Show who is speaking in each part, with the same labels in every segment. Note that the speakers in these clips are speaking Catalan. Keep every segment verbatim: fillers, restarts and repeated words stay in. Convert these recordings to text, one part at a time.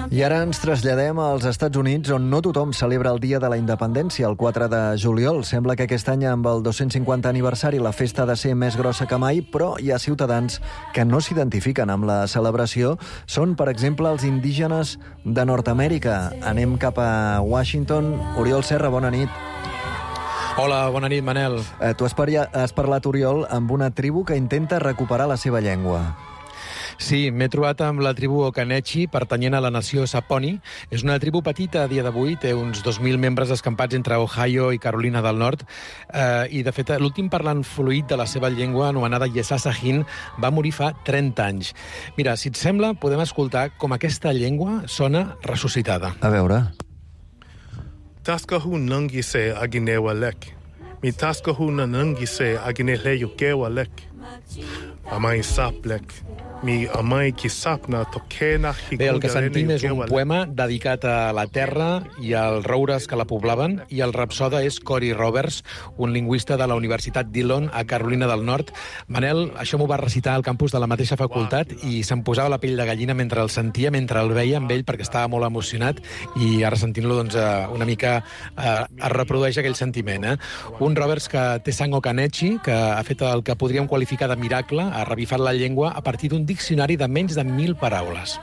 Speaker 1: I ara ens traslladem als Estats Units, on no tothom celebra el Dia de la Independència, el quatre de juliol. Sembla que aquest any, amb el dos-cents cinquanta aniversari, la festa ha de ser més grossa que mai, però hi ha ciutadans que no s'identifiquen amb la celebració. Són, per exemple, els indígenes de Nord-amèrica. Anem cap a Washington. Oriol Serra, bona nit.
Speaker 2: Hola, bona nit, Manel.
Speaker 1: Eh, tu has, paria, has parlat, Oriol, amb una tribu que intenta recuperar la seva llengua.
Speaker 2: Sí, m'he trobat amb la tribu Occaneechi, pertanyent a la nació Saponi. És una tribu petita a dia d'avui, té uns dos mil membres escampats entre Ohio i Carolina del Nord, eh, i de fet l'últim parlant fluid de la seva llengua, anomenada Yesasahin, va morir fa trenta anys. Mira, si et sembla, podem escoltar com aquesta llengua sona ressuscitada.
Speaker 1: A veure...
Speaker 3: Taskahu nangise aginewalek. Mi taskahu nangise agineleyukewalek. Amai saplek. Mi amai kisapna tokena hikudarene.
Speaker 2: Bé, el que sentim és un poema dedicat a la terra i als roures que la poblaven, i el rapsoda és Cory Roberts, un lingüista de la Universitat Dillon a Carolina del Nord. Manel, això m'ho va recitar al campus de la mateixa facultat i se'm posava la pell de gallina mentre el sentia, mentre el veia amb ell, perquè estava molt emocionat, i ara sentint-lo doncs, una mica eh, es reprodueix aquell sentiment. Eh? Un Roberts que té sang Occaneechi, que ha fet el que podríem qualificar de miracle, ha revifat la llengua a partir d'un diccionari de menys de mil paraules.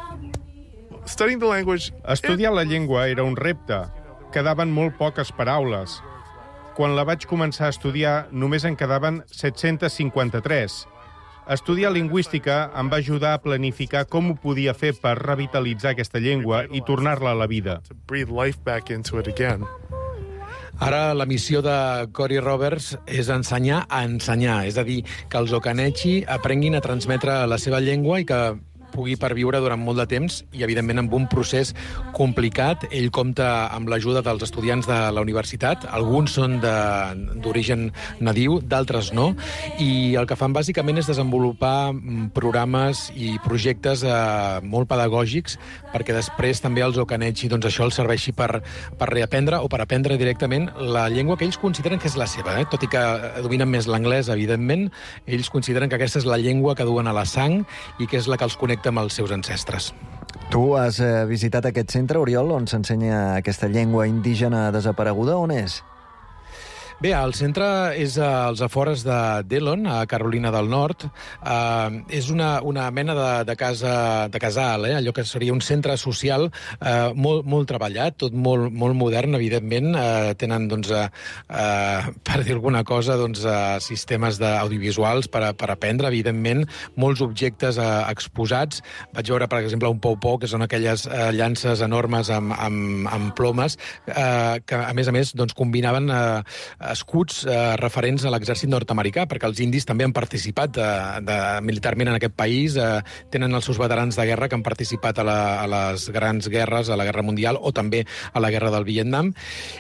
Speaker 4: Estudiar la llengua era un repte. Quedaven molt poques paraules. Quan la vaig començar a estudiar, només en quedaven set-cents cinquanta-tres. Estudiar lingüística em va ajudar a planificar com ho podia fer per revitalitzar aquesta llengua i tornar-la a la vida.
Speaker 2: Ara la missió de Cory Roberts és ensenyar a ensenyar, és a dir, que els Occaneechi aprenguin a transmetre la seva llengua i que pugui perviure durant molt de temps i, evidentment, amb un procés complicat. Ell compta amb l'ajuda dels estudiants de la universitat. Alguns són d'origen nadiu, d'altres no. I el que fan, bàsicament, és desenvolupar programes i projectes eh, molt pedagògics perquè després també els Occaneechi, doncs, això els serveixi per, per reaprendre o per aprendre directament la llengua que ells consideren que és la seva. Eh? Tot i que dominen més l'anglès, evidentment, ells consideren que aquesta és la llengua que duen a la sang i que és la que els connecta amb els seus ancestres.
Speaker 1: Tu has eh, visitat aquest centre, Oriol, on s'ensenya aquesta llengua indígena desapareguda. On és?
Speaker 2: Bé, el centre és als afores de Dillon, a Carolina del Nord. Uh, és una, una mena de, de casa de casal, eh? Allò que seria un centre social uh, molt, molt treballat, tot molt, molt modern, evidentment. Uh, tenen, doncs, uh, uh, per dir alguna cosa, doncs, uh, sistemes audiovisuals per, a, per aprendre, evidentment, molts objectes uh, exposats. Vaig veure, per exemple, un pou-pou, que són aquelles uh, llances enormes amb, amb, amb plomes, uh, que, a més a més, doncs, combinaven uh, escuts eh, referents a l'exèrcit nord-americà, perquè els indis també han participat de, de, militarment en aquest país, eh, tenen els seus veterans de guerra que han participat a, la, a les grans guerres, a la Guerra Mundial o també a la Guerra del Vietnam,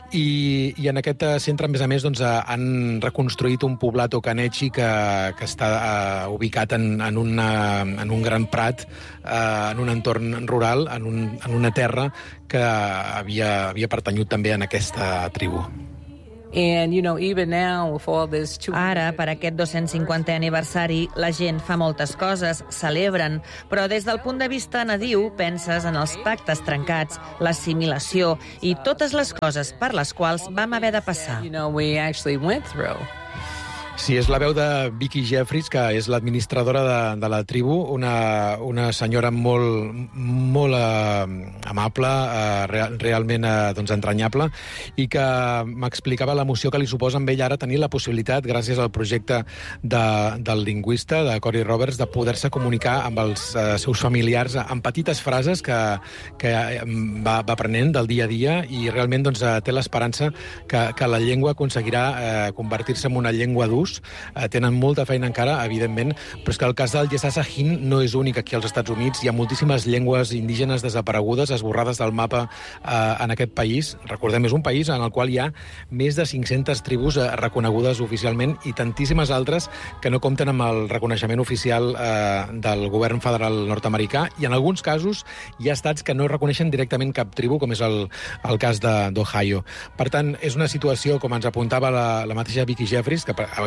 Speaker 2: i, i en aquest centre, a més a més, doncs, han reconstruït un poblat Occaneechi que, que està eh, ubicat en, en, una, en un gran prat, eh, en un entorn rural, en, un, en una terra que havia, havia pertanyut també en aquesta tribu.
Speaker 5: And, you know, even now, with all this...
Speaker 6: Ara, per aquest dos-cents cinquantè aniversari, la gent fa moltes coses, celebren, però des del punt de vista nadiu penses en els pactes trencats, l'assimilació i totes les coses per les quals vam haver de passar.
Speaker 5: You know, we actually went through.
Speaker 2: Sí, és la veu de Vicky Jeffries, que és l'administradora de, de la tribu, una, una senyora molt, molt eh, amable, eh, real, realment eh, doncs, entranyable, i que m'explicava l'emoció que li suposa amb ell ara tenir la possibilitat, gràcies al projecte de, del lingüista, de Cory Roberts, de poder-se comunicar amb els eh, seus familiars amb petites frases que, que va, va aprenent del dia a dia, i realment doncs, té l'esperança que, que la llengua aconseguirà eh, convertir-se en una llengua d'ús. Uh, tenen molta feina encara, evidentment, però és que el cas del Yesasahin no és únic aquí als Estats Units. Hi ha moltíssimes llengües indígenes desaparegudes, esborrades del mapa uh, en aquest país. Recordem, és un país en el qual hi ha més de cinc-centes tribus uh, reconegudes oficialment i tantíssimes altres que no compten amb el reconeixement oficial uh, del govern federal nord-americà, i en alguns casos hi ha estats que no reconeixen directament cap tribu, com és el, el cas d'Ohio. Per tant, és una situació, com ens apuntava la, la mateixa Vicky Jeffries, que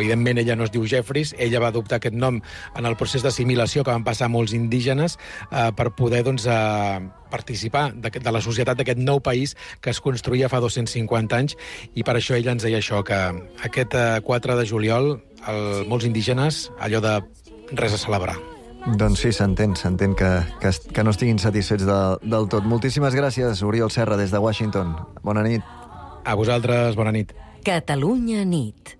Speaker 2: evidentment ella no es diu Jeffries, ella va adoptar aquest nom en el procés d'assimilació que van passar molts indígenes eh, per poder doncs, eh, participar de, de la societat d'aquest nou país que es construïa fa dos-cents cinquanta anys, i per això ella ens deia això, que aquest eh, quatre de juliol el, molts indígenes, allò de res a celebrar.
Speaker 1: Doncs sí, s'entén, s'entén que, que, que no estiguin satisfets de, del tot. Moltíssimes gràcies, Oriol Serra, des de Washington. Bona nit.
Speaker 2: A vosaltres, bona nit.
Speaker 7: Catalunya nit.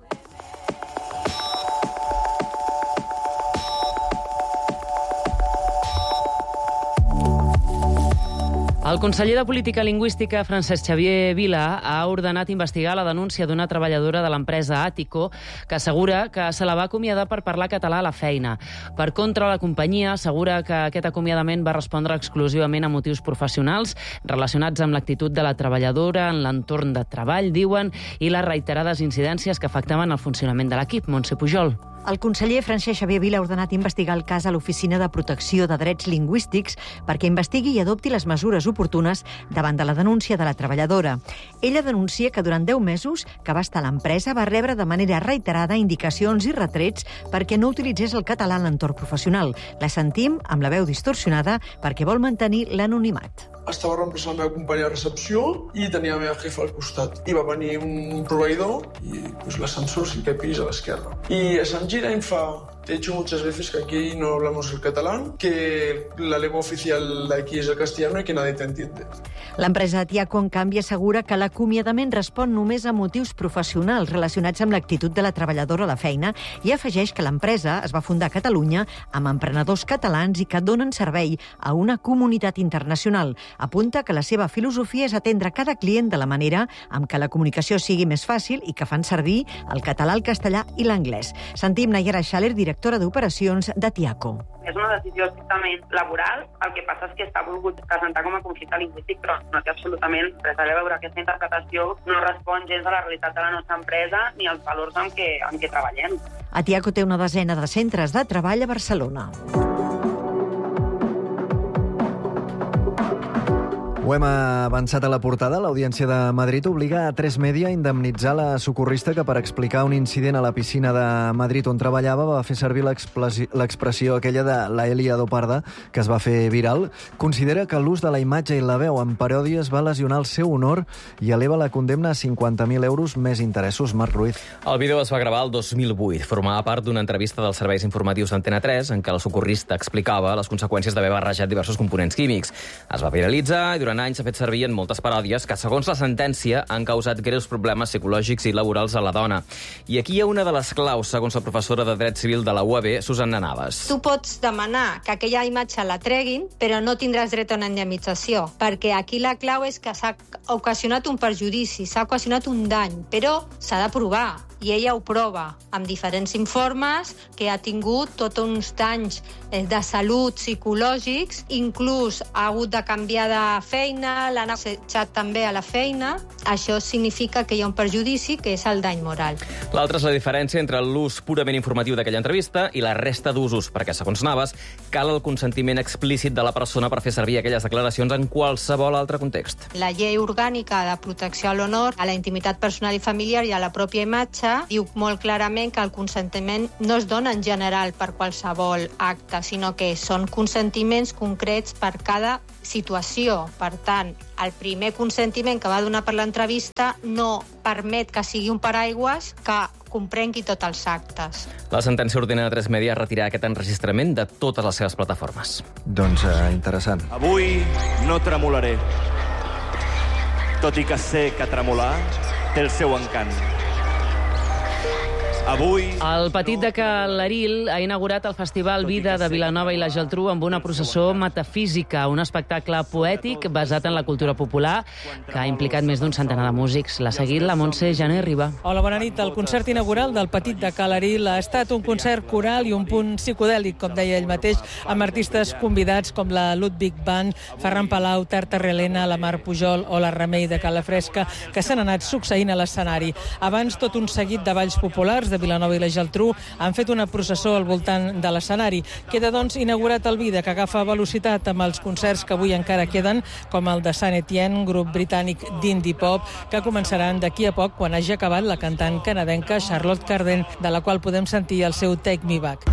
Speaker 8: El conseller de Política Lingüística, Francesc Xavier Vila, ha ordenat investigar la denúncia d'una treballadora de l'empresa Àtico que assegura que se la va acomiadar per parlar català a la feina. Per contra, la companyia assegura que aquest acomiadament va respondre exclusivament a motius professionals relacionats amb l'actitud de la treballadora en l'entorn de treball, diuen, i les reiterades incidències que afectaven el funcionament de l'equip. Montse Pujol.
Speaker 9: El conseller Francesc Xavier Vila ha ordenat investigar el cas a l'Oficina de Protecció de Drets Lingüístics perquè investigui i adopti les mesures oportunes davant de la denúncia de la treballadora. Ella denuncia que durant deu mesos que va estar a l'empresa va rebre de manera reiterada indicacions i retrets perquè no utilitzés el català en l'entorn professional. La sentim amb la veu distorsionada perquè vol mantenir l'anonimat.
Speaker 10: Estava reemplaçant la meva companya de recepció i tenia la meva jefa al costat. I va venir un proveïdor i pues, l'ascensor cinquè pis a l'esquerra. I se'm gira i em fa: te he dicho muchas veces que aquí no hablamos el catalán, que la lengua oficial de aquí es el castellano y que nadie te entiende.
Speaker 9: L'empresa Tiaco, en canvi, assegura que l'acomiadament respon només a motius professionals relacionats amb l'actitud de la treballadora a la feina i afegeix que l'empresa es va fundar a Catalunya amb emprenedors catalans i que donen servei a una comunitat internacional. Apunta que la seva filosofia és atendre cada client de la manera amb què la comunicació sigui més fàcil i que fan servir el català, el castellà i l'anglès. Sentim Nayara Schaller, directora d'operacions de Tiaco.
Speaker 11: És una decisió estrictament laboral, el que passa és que està volgut presentar com a conflicte lingüístic, però no té absolutament res a veure. Aquesta interpretació no respon gens a la realitat de la nostra empresa ni als valors amb què, amb què treballem.
Speaker 9: A Tiaco té una desena de centres de treball a Barcelona.
Speaker 1: Ho hem avançat a la portada. L'Audiència de Madrid obliga a Tres Media a indemnitzar la socorrista que per explicar un incident a la piscina de Madrid on treballava va fer servir l'expressió aquella de la Elia Doparda, que es va fer viral. Considera que l'ús de la imatge i la veu en paròdies va lesionar el seu honor i eleva la condemna a cinquanta mil euros més interessos. Marc Ruiz.
Speaker 12: El vídeo es va gravar el dos mil vuit. Formava part d'una entrevista dels serveis informatius d'Antena tres en què la socorrista explicava les conseqüències d'haver barrejat diversos components químics. Es va viralitzar i durant anys s'ha fet servir en moltes paròdies que, segons la sentència, han causat greus problemes psicològics i laborals a la dona. I aquí hi ha una de les claus, segons la professora de Dret Civil de la U A B, Susanna Navas.
Speaker 13: Tu pots demanar que aquella imatge la treguin, però no tindràs dret a una indemnització, perquè aquí la clau és que s'ha ocasionat un perjudici, s'ha ocasionat un dany, però s'ha de provar. I ella ho prova amb diferents informes que ha tingut tots uns danys de salut psicològics, inclús ha hagut de canviar de feina, l'han assetjat també a la feina. Això significa que hi ha un perjudici, que és el dany moral.
Speaker 12: L'altra és la diferència entre l'ús purament informatiu d'aquella entrevista i la resta d'usos, perquè, segons Navas, cal el consentiment explícit de la persona per fer servir aquelles declaracions en qualsevol altre context.
Speaker 13: La llei orgànica de protecció a l'honor, a la intimitat personal i familiar i a la pròpia imatge diu molt clarament que el consentiment no es dona en general per qualsevol acte, sinó que són consentiments concrets per cada situació. Per tant, el primer consentiment que va donar per l'entrevista no permet que sigui un paraigües que comprengui tots els actes.
Speaker 12: La sentència ordena a Tres Media retirar aquest enregistrament de totes les seves plataformes.
Speaker 1: Doncs eh, interessant.
Speaker 14: Avui no tremolaré, tot i que sé que tremolar té el seu encant. Avui...
Speaker 8: El Petit de Calaril ha inaugurat el Festival Vida de Vilanova i la Geltrú amb una processó metafísica, un espectacle poètic basat en la cultura popular que ha implicat més d'un centenar de músics. L'ha seguit la Montse Jané Riba.
Speaker 15: Hola, bona nit. El concert inaugural del Petit de Calaril ha estat un concert coral i un punt psicodèlic, com deia ell mateix, amb artistes convidats com la Ludwig Band, Ferran Palau, Tarta Relena, la Mar Pujol o la Remei de Calafresca, que s'han anat succeint a l'escenari. Abans, tot un seguit de balls populars de Vilanova i la Geltrú han fet una processó al voltant de l'escenari. Queda, doncs, inaugurat el Vida, que agafa velocitat amb els concerts que avui encara queden, com el de Saint Etienne, grup britànic d'indie pop, que començaran d'aquí a poc quan hagi acabat la cantant canadenca Charlotte Cardin, de la qual podem sentir el seu Take Me Back.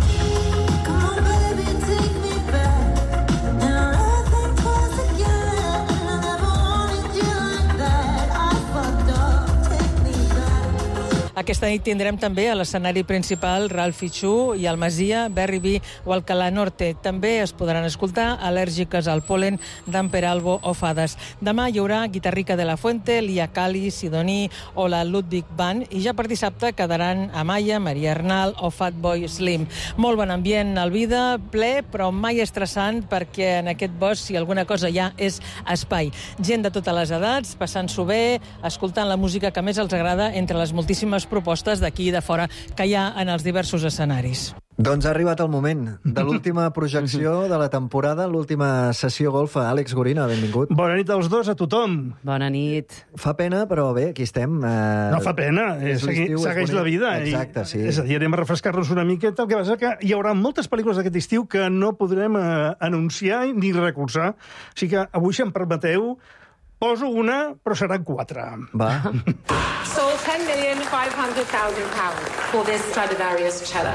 Speaker 15: Aquesta nit tindrem també a l'escenari principal Ralph Fichu i el Masia, Berry B o Alcalá Norte. També es podran escoltar Al·lèrgiques al Polen d'en Peralbo o Fades. Demà hi haurà Guitarrica de la Fuente, Lia Cali, Sidoní o la Ludwig Band, i ja per dissabte quedaran Amaya, Maria Arnal o Fatboy Slim. Molt bon ambient al Vida, ple però mai estressant, perquè en aquest bosc, si alguna cosa hi ha, és espai. Gent de totes les edats, passant-s'ho bé, escoltant la música que més els agrada entre les moltíssimes propostes d'aquí i de fora que hi ha en els diversos escenaris.
Speaker 1: Doncs ha arribat el moment de l'última projecció de la temporada, l'última sessió golfa. Àlex Gorina, benvingut.
Speaker 16: Bona nit als dos, a tothom.
Speaker 8: Bona nit.
Speaker 1: Fa pena, però bé, aquí estem. Eh...
Speaker 16: No fa pena,
Speaker 1: és
Speaker 16: segui, segueix la vida.
Speaker 1: Exacte, sí.
Speaker 16: I, és a dir, anem a refrescar-nos una miqueta. El que passa que hi haurà moltes pel·lícules d'aquest estiu que no podrem eh, anunciar ni recolzar. O sigui que avui, si em permeteu, poso una, però seran quatre.
Speaker 1: Va.
Speaker 17: So ten million five hundred thousand pounds for this Stradivarius cello.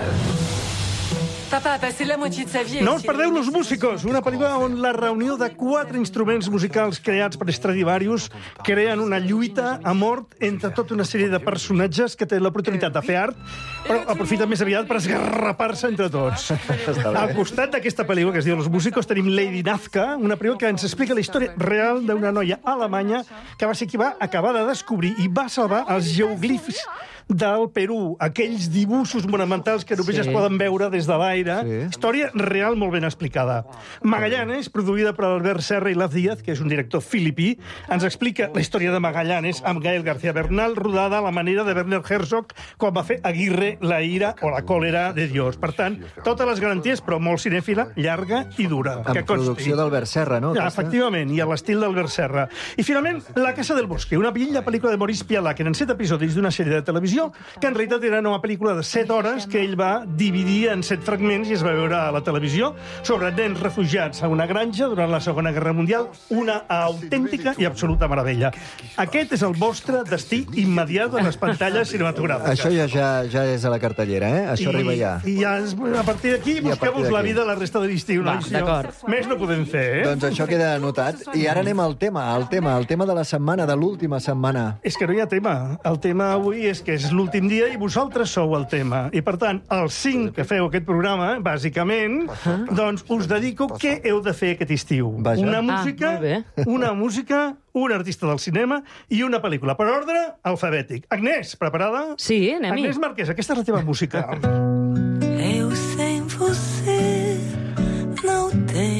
Speaker 17: Papa a passé la moitié de sa vie.
Speaker 16: No us perdeu Los Músicos, una pel·lícula on la reunió de quatre instruments musicals creats per Stradivarius creen una lluita a mort entre tota una sèrie de personatges que tenen l'oportunitat de fer art, però aprofiten més aviat per esgarrapar-se entre tots. Al costat d'aquesta pel·lícula que es diu Los Músicos tenim Lady Nazca, una pel·lícula que ens explica la història real d'una noia alemanya que va ser qui va acabar de descobrir i va salvar els geoglifs del Perú, aquells dibuixos monumentals que només sí. es poden veure des de l'aire. Sí. Història real molt ben explicada. Magallanes, produïda per Albert Serra i Laz Díaz, que és un director filipí, ens explica la història de Magallanes amb Gael García Bernal, rodada a la manera de Werner Herzog quan va fer Aguirre, la ira o la còlera de Dios. Per tant, totes les garanties, però molt cinèfila, llarga i dura.
Speaker 1: Amb que producció d'Albert Serra, no?
Speaker 16: Ja, efectivament, i a l'estil d'Albert Serra. I finalment, La Casa del Bosque, una bella pel·lícula de Maurice Pialat, que eren set episodis d'una sèrie de televisió que en realitat era una pel·lícula de set hores que ell va dividir en set fragments i es va veure a la televisió sobre nens refugiats a una granja durant la Segona Guerra Mundial, una autèntica i absoluta meravella. Aquest és el vostre destí immediat en les pantalles cinematogràfiques.
Speaker 1: Això ja, ja, ja és a la cartellera, eh? Això I, arriba ja.
Speaker 16: I ja, a partir d'aquí busqueu-vos la vida la resta de l'estiu.
Speaker 8: Va, d'acord.
Speaker 16: Més no podem fer, eh?
Speaker 1: Doncs això queda anotat. I ara anem al tema, al tema, al tema de la setmana, de l'última setmana.
Speaker 16: És que no hi ha tema. El tema avui és que és l'últim dia i vosaltres sou el tema. I, per tant, els cinc que feu aquest programa, bàsicament, doncs us dedico què heu de fer aquest estiu.
Speaker 1: Vaja.
Speaker 16: Una música,
Speaker 8: ah,
Speaker 16: una música, un artista del cinema i una pel·lícula. Per ordre alfabètic. Agnès, preparada?
Speaker 8: Sí, anem-hi.
Speaker 16: Agnès Marquès, aquesta és la teva música.
Speaker 18: Eu sem você não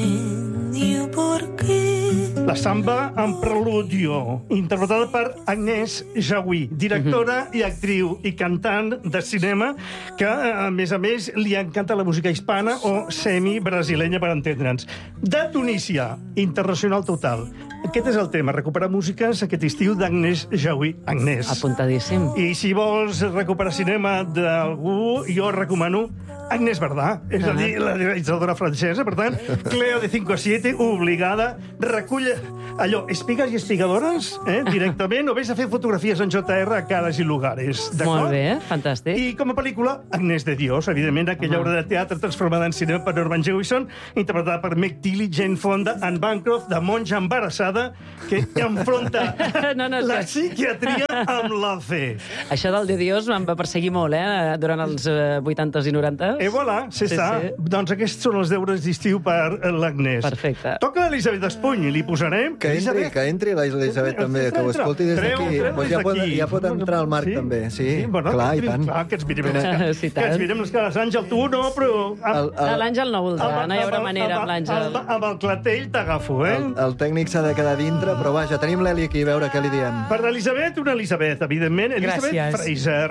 Speaker 18: tenho porquê.
Speaker 16: La samba en preludio, interpretada per Agnès Jaoui, directora i actriu i cantant de cinema que, a més a més, li encanta la música hispana o semi-brasilenya, per entendre'ns. De Tunísia, internacional total. Aquest és el tema, recuperar músiques aquest estiu d'Agnès Jaoui. Agnès.
Speaker 8: Apuntadíssim.
Speaker 16: I si vols recuperar cinema d'algú, jo recomano Agnès Verdà, és a dir, la realitzadora francesa. Per tant, Cleo de cinco a siete, obligada, recull allò, espigas i espigadores, eh, directament, o vés a fer fotografies en J R a cares i lugares.
Speaker 8: Molt bé, fantàstic.
Speaker 16: I com a pel·lícula, Agnès de Dios, evidentment, aquella obra de teatre transformada en cinema per Norman Jewison, interpretada per Meg Tilly, Jane Fonda, Anne Bancroft, de monja embarassada, que enfronta no, no, la psiquiatria amb la fe.
Speaker 8: Això del de Dios em va perseguir molt, eh, durant els vuitantes i norantes.
Speaker 16: Et voilà, c'est sí, ça. Sí. Doncs aquests són els deures d'estiu per l'Agnès.
Speaker 8: Perfecte.
Speaker 16: Toca l'Elisabet Espuny, li posarem...
Speaker 1: Que entri, que entri l'Elisabet també, que ho escolti des d'aquí. Pues ja, pot, ja pot entrar al Marc sí? també, sí. sí bueno, clar, i tant.
Speaker 16: Clar, que ens mirem, sí, que ens mirem les cares. Àngel, tu no, però...
Speaker 8: L'Àngel no voldrà, no hi haurà manera amb l'Àngel.
Speaker 16: Amb el clatell t'agafo, eh?
Speaker 1: El, el tècnic s'ha de quedar dintre, però vaja, tenim l'Eli aquí, a veure què li diem.
Speaker 16: Per l'Elisabet, una Elisabet, evidentment. Elisabet
Speaker 15: Gràcies.
Speaker 16: Fraser.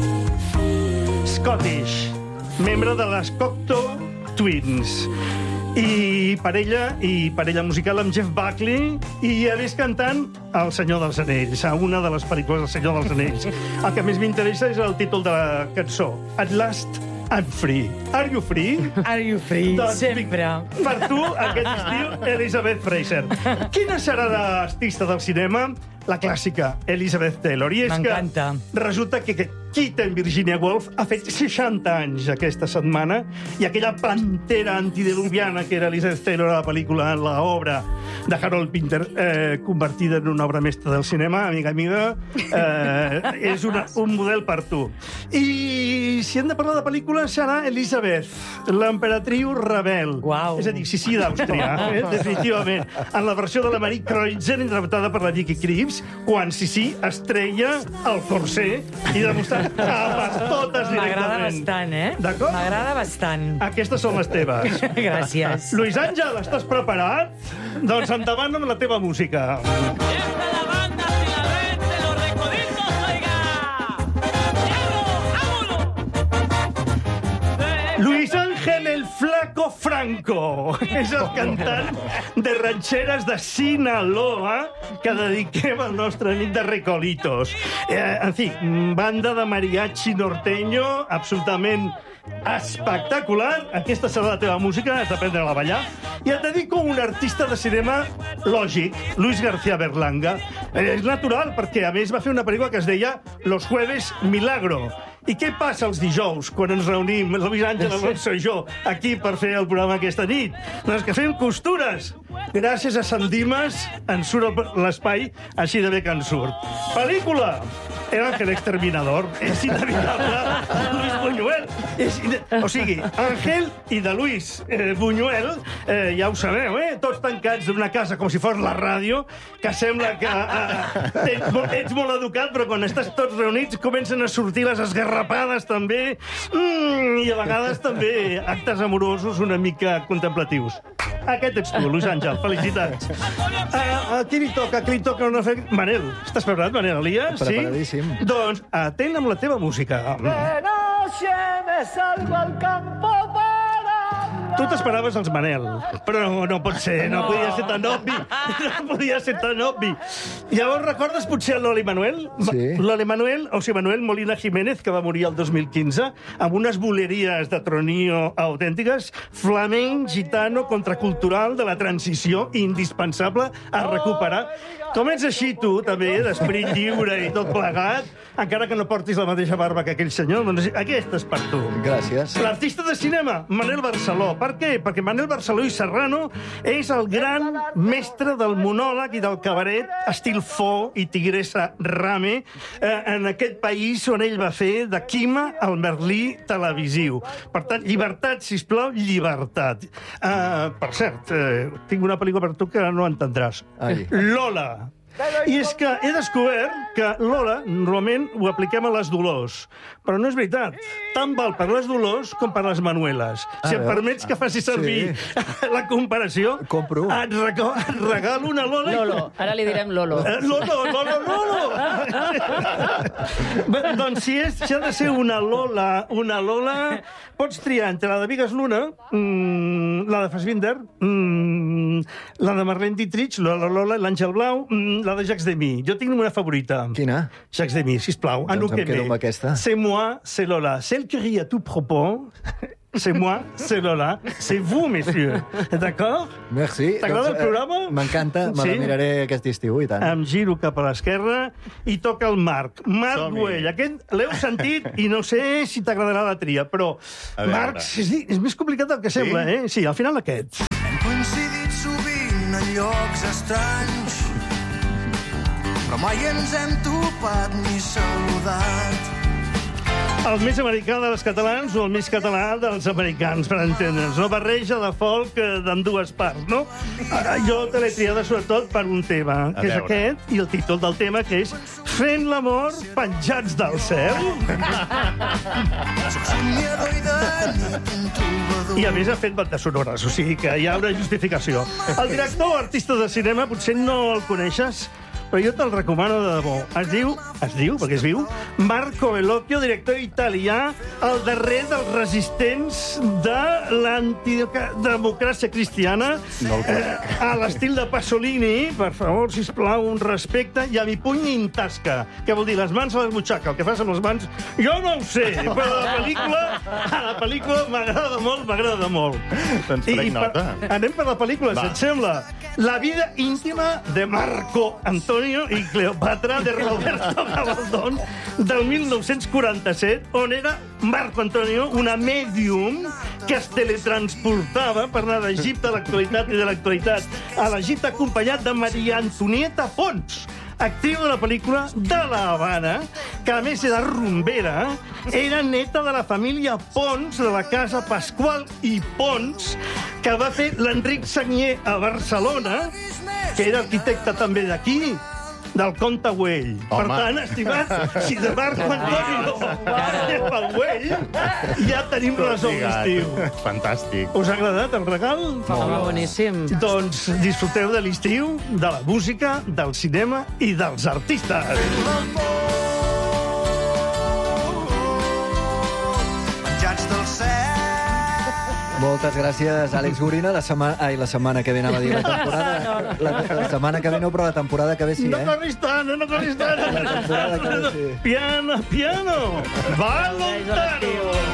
Speaker 16: Scottish, membre de les Cocteau Twins. i parella, i parella musical amb Jeff Buckley, i a més cantant El Senyor dels Anells, a una de les pel·lícules del Senyor dels Anells. El que més m'interessa és el títol de la cançó, At Last I'm Free. Are you free?
Speaker 19: Are you free?
Speaker 16: Doncs,
Speaker 19: sempre.
Speaker 16: Per tu, aquest estiu, Elizabeth Fraser. Quina serà l'artista del cinema? La clàssica, Elizabeth Taylor. I és
Speaker 19: M'encanta.
Speaker 16: que resulta que, que Kitten Virginia Woolf ha fet seixanta anys aquesta setmana, i aquella pantera antidiluviana que era Elizabeth Taylor a la pel·lícula, en l'obra de Harold Pinter, eh, convertida en una obra mestra del cinema, amiga amiga, eh, és una, un model per tu. I si hem de parlar de pel·lícula, serà Elizabeth, l'emperatriu rebel.
Speaker 19: Uau.
Speaker 16: És a dir, Sissi d'Àustria, eh, definitivament. En la versió de la Marie Kreutzer, interpretada per la Vicky Krieps, quan Sissi es treia el corser i demostrava capes totes directament.
Speaker 19: M'agrada bastant, eh?
Speaker 16: D'acord?
Speaker 19: M'agrada bastant.
Speaker 16: Aquestes són les teves.
Speaker 19: Gràcies.
Speaker 16: Luis Àngel, estàs preparat? Doncs endavant amb la teva música. Luis Ángel el Flaco Franco és el cantant de ranxeres de Sinaloa que dediquem al nostre nit de Recolitos. Eh, en fi, banda de mariachi norteño absolutament espectacular. Aquesta serà la teva música, has d'aprendre a ballar. I et dedico un artista de cinema lògic, Luis García Berlanga. Eh, és natural, perquè a més va fer una pel·lícula que es deia Los Jueves Milagro. I què passa els dijous, quan ens reunim, Luis Àngel, Alonso i jo, aquí per fer el programa aquesta nit? Doncs que fem costures. Gràcies a Sant Dimas ens surt l'espai així de bé que ens surt. Pel·lícula! El Ángel Exterminador. És inevitable. Luis Buñuel. És ine... O sigui, Ángel i de Luis eh, Buñuel, eh, ja ho sabeu, eh? Tots tancats en una casa com si fos la ràdio, que sembla que eh, ets, ets molt educat, però quan estàs tots reunits comencen a sortir les esgarrapades també, mm, i a vegades també actes amorosos una mica contemplatius. Aquest ets tu, Luis Àngel. Felicitats. Uh, a qui li toca? A qui li toca una fe... Manel, estàs preparat, Manel Elias?
Speaker 1: Preparadíssim.
Speaker 16: Sí? Doncs atent amb la teva música.
Speaker 20: De noche me salgo al campo para...
Speaker 16: Tu t'esperaves els Manel, però no, no pot ser, no, no podia ser tan obvi. No podia ser tan obvi. Llavors recordes potser l'Oli Manuel?
Speaker 1: Sí.
Speaker 16: L'Oli Manuel, o sigui, Manuel Molina Jiménez, que va morir el dos mil quinze, amb unes boleries de tronillo autèntiques, flamenc, gitano, contracultural, de la transició, indispensable a recuperar. Com ets així, tu, també, d'esperit lliure i tot plegat, encara que no portis la mateixa barba que aquell senyor, doncs aquesta és per tu.
Speaker 1: Gràcies.
Speaker 16: L'artista de cinema, Manel Barceló. Per què? Perquè Manel Barceló i Serrano és el gran mestre del monòleg i del cabaret, estil Fo i Tigressa Rame, eh, en aquest país on ell va fer de Quima al Merlí televisiu. Per tant, llibertat, sisplau, llibertat. Uh, per cert, eh, tinc una pel·lícula per tu que no entendràs.
Speaker 1: Ai.
Speaker 16: Lola. I és que he descobert que Lola normalment ho apliquem a les Dolors, però no és veritat. Tant val per les Dolors com per les Manueles. Si em permets que faci servir sí. la comparació,
Speaker 1: compro.
Speaker 16: Et, rega et regalo una Lola.
Speaker 8: Lolo, ara li direm Lolo.
Speaker 16: Eh, Lolo, Lolo, Lolo! Bé, doncs si, és, si ha de ser una Lola, una Lola, pots triar entre la de Vigas Luna, mmm, la de Fassbinder, mmm, la de Marlene Dietrich, la Lola, l'Àngel Blau, mmm, la de Jacques Demy. Jo tinc una favorita.
Speaker 1: Quina?
Speaker 16: Jacques Demy, sisplau.
Speaker 1: Doncs em quedo amb aquesta.
Speaker 16: C'est moi, c'est Lola. Celle qui rit à tout propos... C'est moi, c'est Lola. C'est vous, messieurs. D'accord?
Speaker 1: Merci.
Speaker 16: T'agrada
Speaker 1: doncs,
Speaker 16: el programa?
Speaker 1: Eh, M'encanta, me
Speaker 16: Sí?
Speaker 1: la miraré aquest estiu, i tant.
Speaker 16: Em giro cap a l'esquerra i toca el Marc. Marc
Speaker 4: Som-hi.
Speaker 16: Güell. Aquest l'heu sentit i no sé si t'agradarà la tria, però
Speaker 4: A veure.
Speaker 16: Marc, és, dir, és més complicat del que
Speaker 4: Sí?
Speaker 16: sembla, eh? Sí, al final aquest.
Speaker 20: Hem coincidit sovint en llocs estranys, però mai ens hem topat ni saludat.
Speaker 16: El més americà dels catalans o el més català dels americans, per entendre'ns. No barreja de folk eh, d'ambdues parts, no? Ah, jo te l'he triada sobretot per un tema,
Speaker 4: A
Speaker 16: que és
Speaker 4: veure.
Speaker 16: aquest, i el títol del tema, que és Fent l'amor penjats del cel.
Speaker 20: Soc somiador i de nit un trobador.
Speaker 16: I a més ha fet bandes sonores, o sigui que hi ha una justificació. El director, artista de cinema, potser no el coneixes, però jo te'l recomano de debò. Es diu es diu, perquè es viu, Marco Bellocchio, director italià, el darrer dels resistents de l'antidemocràcia cristiana, eh, a l'estil de Pasolini, per favor, sisplau, un respecte, i a mi puny in tasca. Què vol dir? Les mans a les butxaques. El que fas amb les mans, jo no ho sé, però la pel·lícula, a la pel·lícula m'agrada molt, m'agrada molt.
Speaker 4: Doncs prenc nota.
Speaker 16: Anem per la pel·lícula, si et sembla. La vida íntima de Marco Antonio i Cleopatra, de Roberto Gabaldón, del mil nou-cents quaranta-set, on era Marco Antonio una mèdium que es teletransportava per anar d'Egipte a l'actualitat i de l'actualitat a l'Egipte acompanyat de Maria Antonieta Pons, actriu de la pel·lícula de La Habana, que a més era rumbera, era neta de la família Pons, de la casa Pasqual i Pons, que va fer l'Enric Sagnier a Barcelona, que era arquitecte també d'aquí, del Comte Güell. Per tant, estimat, si de Marco Antonio és pel Güell, ja tenim resol l'estiu.
Speaker 4: Fantàstic.
Speaker 16: Us ha agradat el regal?
Speaker 8: Home, boníssim.
Speaker 16: Doncs disfruteu de l'estiu, de la música, del cinema i dels artistes.
Speaker 20: Penjats del cel.
Speaker 1: Moltes gràcies, Àlex Gorina. La setmana... Ai, la setmana que ve anava a dir la temporada. La, la setmana que ve no, però la temporada que ve sí,
Speaker 16: No
Speaker 1: eh?
Speaker 16: corris tant, no corris tant.
Speaker 1: La temporada que ve sí.
Speaker 16: Piano, piano. Volontaro.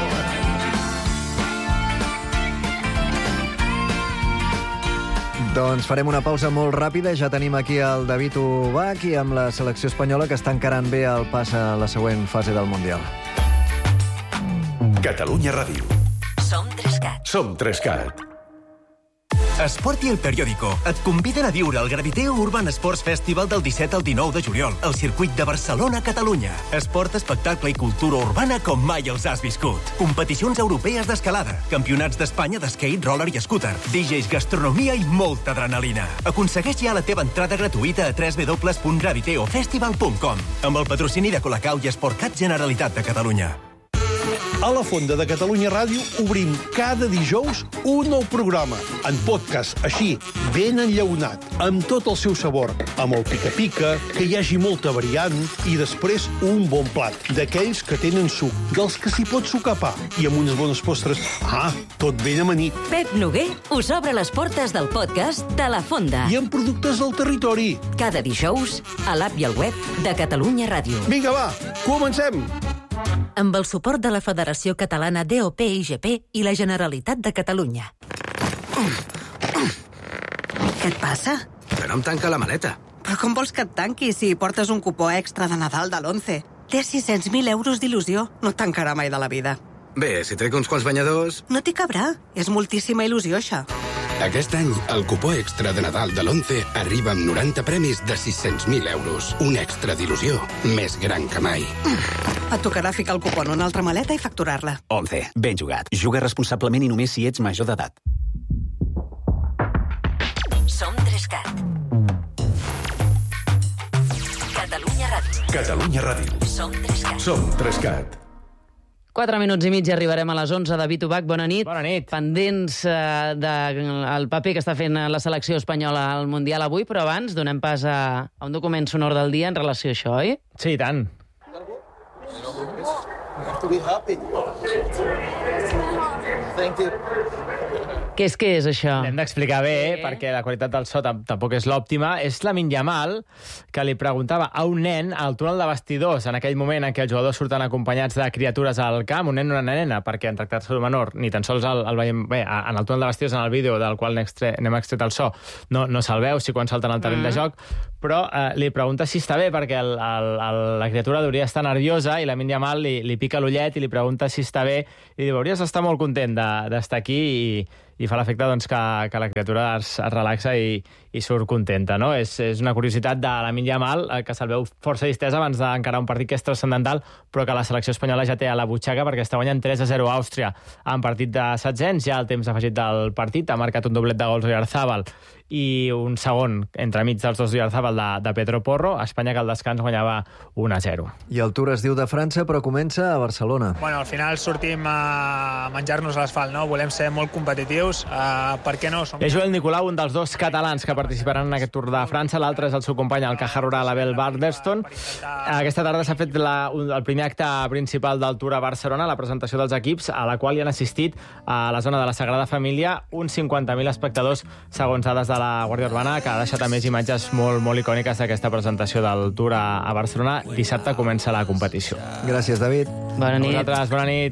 Speaker 1: Doncs farem una pausa molt ràpida. Ja tenim aquí el David Ubach i amb la selecció espanyola que està encarant bé el pas a la següent fase del Mundial.
Speaker 21: Catalunya Ràdio.
Speaker 7: Som Trescat.
Speaker 21: Som Trescat.
Speaker 22: Esport i El Periódico et conviden a viure el Graviteo Urban Sports Festival del disset al dinou de juliol al circuit de Barcelona, Catalunya. Esport, espectacle i cultura urbana com mai els has viscut. Competicions europees d'escalada, campionats d'Espanya d'skate, roller i scooter, D Js, gastronomia i molta adrenalina. Aconsegueix ja la teva entrada gratuïta a w w w punt graviteo festival punt com amb el patrocini de Colacau i Esportcat Generalitat de Catalunya.
Speaker 23: A la Fonda de Catalunya Ràdio obrim cada dijous un nou programa, en podcast, així, ben enllaunat, amb tot el seu sabor, amb el pica-pica, que hi hagi molta variant, i després un bon plat, d'aquells que tenen suc, dels que s'hi pot sucar pa, i amb unes bones postres. Ah, tot ben amanit.
Speaker 7: Pep Noguer us obre les portes del podcast de La Fonda.
Speaker 23: I amb productes del territori.
Speaker 7: Cada dijous, a l'app i al web de Catalunya Ràdio.
Speaker 23: Vinga, va, comencem!
Speaker 24: Amb el suport de la Federació Catalana D O P I G P i la Generalitat de Catalunya.
Speaker 25: Què et passa?
Speaker 26: Que no em tanca la maleta.
Speaker 25: Però com vols que et tanqui si portes un cupó extra de Nadal de l'Once? Té sis-cents mil euros d'il·lusió. No et tancarà mai de la vida.
Speaker 26: Bé, si trec uns quants banyadors...
Speaker 25: No t'hi cabrà. És moltíssima il·lusió, això.
Speaker 26: Aquest any, el cupó extra de Nadal de l'Once arriba amb noranta premis de sis-cents mil euros. Un extra d'il·lusió més gran que mai.
Speaker 25: Et tocarà ficar el cupó en una altra maleta i facturar-la.
Speaker 27: Once. Ben jugat. Juga responsablement i només si ets major d'edat.
Speaker 7: Som Trescat. Catalunya Ràdio.
Speaker 21: Catalunya Ràdio.
Speaker 7: Som Trescat.
Speaker 21: Som Trescat.
Speaker 8: Quatre minuts i mig i arribarem a les onze. David Ubach, bona nit. Bona nit. Pendents eh, del paper que està fent la selecció espanyola al Mundial avui, però abans donem pas a, a un document sonor del dia en relació a això, oi?
Speaker 28: Sí, i tant.
Speaker 29: To be happy. Thank you.
Speaker 8: Què és, què és això?
Speaker 28: L'hem d'explicar bé, sí. Perquè la qualitat del so tampoc és l'òptima. És Lamine Yamal, que li preguntava a un nen al túnel de vestidors, en aquell moment en què els jugadors surten acompanyats de criatures al camp, un nen i una nena, perquè en tractar-se d'un menor, ni tan sols el, el veiem bé, en el túnel de vestidors, en el vídeo del qual n'hem extret el so, no, no se'l veu, si quan salten al terreny mm. de joc, però eh, li pregunta si està bé, perquè el, el, el, la criatura hauria d'estar nerviosa, i Lamine Yamal li, li pica l'ullet i li pregunta si està bé, i diu, hauries d'estar molt content d'estar aquí, i i fa l'efecte doncs, que, que la criatura es, es relaxa i, i surt contenta, no? És, és una curiositat de Lamine Yamal, que se'l veu força distès abans d'encarar un partit que és transcendental, però que la selecció espanyola ja té a la butxaca perquè està guanyant tres a zero a Àustria en partit de setzents, ja al temps afegit del partit, ha marcat un doblet de gols Oyarzabal i un segon entremig dels dos Oyarzabal de, de Pedro Porro. Espanya, que al descans guanyava un a zero.
Speaker 1: I el Tour es diu de França, però comença a Barcelona.
Speaker 30: Bueno, al final sortim a menjar-nos l'asfalt, no? Volem ser molt competitius,
Speaker 2: competitius, uh, per què no? Som...
Speaker 28: És Joel Nicolau, un dels dos catalans que participaran en aquest Tour de França. L'altre és el seu company, el caja rural Abel Barderston. Aquesta tarda s'ha fet la, un, el primer acte principal del Tour a Barcelona, la presentació dels equips, a la qual hi han assistit a la zona de la Sagrada Família uns cinquanta mil espectadors, segons dades de la Guàrdia Urbana, que ha deixat a més imatges molt, molt icòniques d'aquesta presentació del Tour a, a Barcelona. Dissabte comença la competició.
Speaker 1: Gràcies, David.
Speaker 8: Bona nit.
Speaker 28: A vosaltres, bona nit.